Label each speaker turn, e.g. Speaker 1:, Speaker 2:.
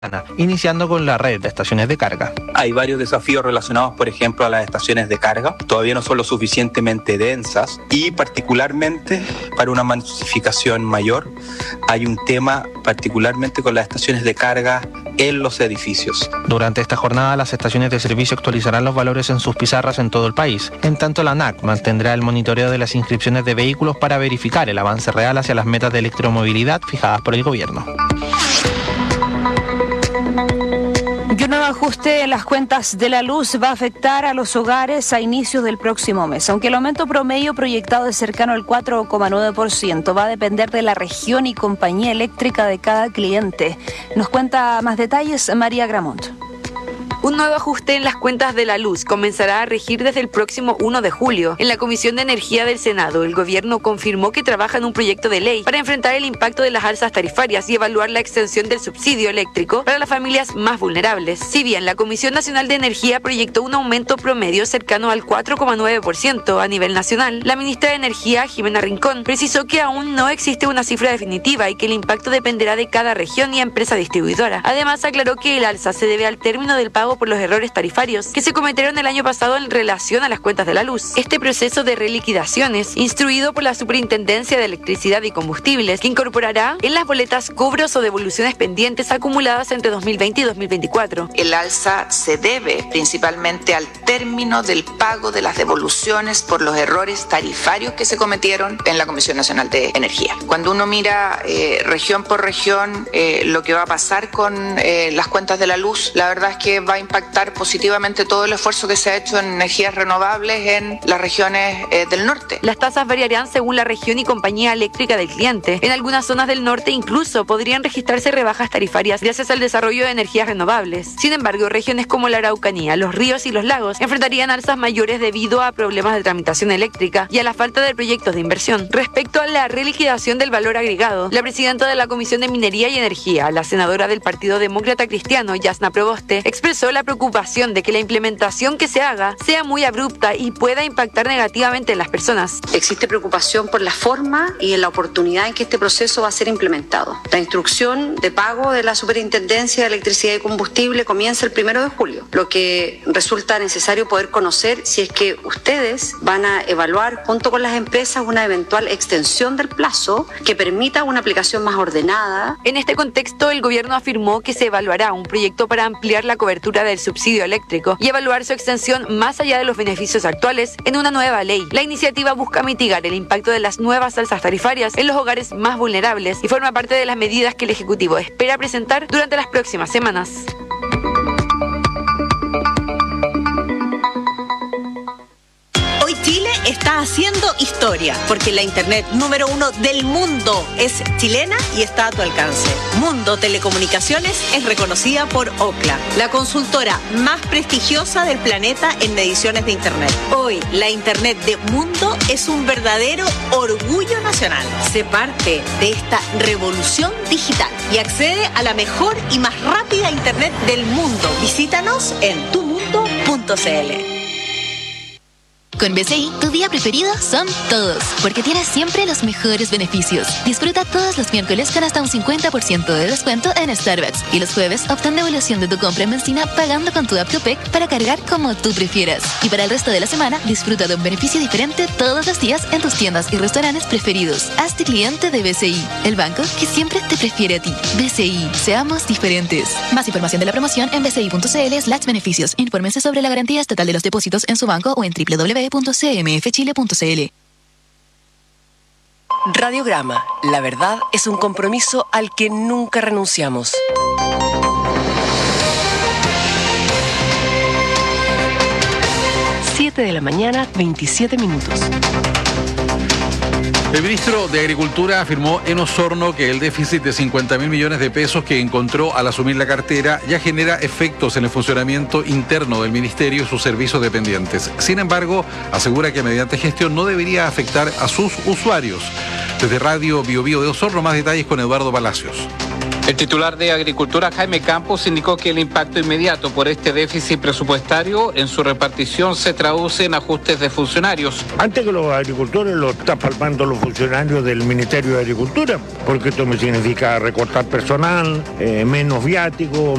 Speaker 1: iniciando con la red de estaciones de carga.
Speaker 2: Hay varios desafíos relacionados, por ejemplo, a las estaciones de carga. Todavía no son lo suficientemente densas y particularmente para una masificación mayor hay un tema particularmente con las estaciones de carga en los edificios.
Speaker 1: Durante esta jornada, las estaciones de servicio actualizarán los valores en sus pizarras en todo el país. En tanto, la ANAC mantendrá el monitoreo de las inscripciones de vehículos para verificar el avance real hacia las metas de electromovilidad fijadas por el gobierno.
Speaker 3: Y un nuevo ajuste en las cuentas de la luz va a afectar a los hogares a inicios del próximo mes. Aunque el aumento promedio proyectado es cercano al 4,9%, va a depender de la región y compañía eléctrica de cada cliente. Nos cuenta más detalles María Gramont.
Speaker 4: Un nuevo ajuste en las cuentas de la luz comenzará a regir desde el próximo 1 de julio. En la Comisión de Energía del Senado, el gobierno confirmó que trabaja en un proyecto de ley para enfrentar el impacto de las alzas tarifarias y evaluar la extensión del subsidio eléctrico para las familias más vulnerables. Si bien la Comisión Nacional de Energía proyectó un aumento promedio cercano al 4,9% a nivel nacional, la ministra de Energía, Jimena Rincón, precisó que aún no existe una cifra definitiva y que el impacto dependerá de cada región y empresa distribuidora. Además, aclaró que el alza se debe al término del pago por los errores tarifarios que se cometieron el año pasado en relación a las cuentas de la luz. Este proceso de reliquidaciones, instruido por la Superintendencia de Electricidad y Combustibles, que incorporará en las boletas cobros o devoluciones pendientes acumuladas entre 2020 y 2024.
Speaker 5: El alza se debe principalmente al término del pago de las devoluciones por los errores tarifarios que se cometieron en la Comisión Nacional de Energía. Cuando uno mira región por región lo que va a pasar con las cuentas de la luz, la verdad es que va a impactar positivamente todo el esfuerzo que se ha hecho en energías renovables en las regiones del norte.
Speaker 4: Las tasas variarán según la región y compañía eléctrica del cliente. En algunas zonas del norte incluso podrían registrarse rebajas tarifarias gracias al desarrollo de energías renovables. Sin embargo, regiones como la Araucanía, los ríos y los lagos enfrentarían alzas mayores debido a problemas de tramitación eléctrica y a la falta de proyectos de inversión. Respecto a la reliquidación del valor agregado, la presidenta de la Comisión de Minería y Energía, la senadora del Partido Demócrata Cristiano, Yasna Proboste, expresó la preocupación de que la implementación que se haga sea muy abrupta y pueda impactar negativamente en las personas.
Speaker 6: Existe preocupación por la forma y en la oportunidad en que este proceso va a ser implementado. La instrucción de pago de la Superintendencia de Electricidad y Combustible comienza el 1 de julio, lo que resulta necesario poder conocer si es que ustedes van a evaluar junto con las empresas una eventual extensión del plazo que permita una aplicación más ordenada.
Speaker 4: En este contexto, el gobierno afirmó que se evaluará un proyecto para ampliar la cobertura del subsidio eléctrico y evaluar su extensión más allá de los beneficios actuales en una nueva ley. La iniciativa busca mitigar el impacto de las nuevas alzas tarifarias en los hogares más vulnerables y forma parte de las medidas que el Ejecutivo espera presentar durante las próximas semanas.
Speaker 7: Chile está haciendo historia, porque la internet número 1 del mundo es chilena y está a tu alcance. Mundo Telecomunicaciones es reconocida por Ookla, la consultora más prestigiosa del planeta en mediciones de internet. Hoy, la internet de Mundo es un verdadero orgullo nacional. Sé parte de esta revolución digital y accede a la mejor y más rápida internet del mundo. Visítanos en tumundo.cl.
Speaker 8: Con BCI, tu día preferido son todos, porque tienes siempre los mejores beneficios. Disfruta todos los miércoles con hasta un 50% de descuento en Starbucks. Y los jueves, obtén devolución de tu compra en benzina pagando con tu app Copec para cargar como tú prefieras. Y para el resto de la semana, disfruta de un beneficio diferente todos los días en tus tiendas y restaurantes preferidos. Hazte cliente de BCI, el banco que siempre te prefiere a ti. BCI, seamos diferentes. Más información de la promoción en bci.cl/beneficios. Infórmense sobre la garantía estatal de los depósitos en su banco o en www.cmfchile.cl.
Speaker 9: Radiograma. La verdad es un compromiso al que nunca renunciamos. Siete de la mañana, 27 minutos.
Speaker 10: El ministro de Agricultura afirmó en Osorno que el déficit de 50.000 millones de pesos que encontró al asumir la cartera ya genera efectos en el funcionamiento interno del ministerio y sus servicios dependientes. Sin embargo, asegura que mediante gestión no debería afectar a sus usuarios. Desde Radio Biobío de Osorno, más detalles con Eduardo Palacios.
Speaker 11: El titular de Agricultura, Jaime Campos, indicó que el impacto inmediato por este déficit presupuestario en su repartición se traduce en ajustes de funcionarios.
Speaker 12: Antes que los agricultores lo están palpando los funcionarios del Ministerio de Agricultura, porque esto me significa recortar personal, menos viáticos,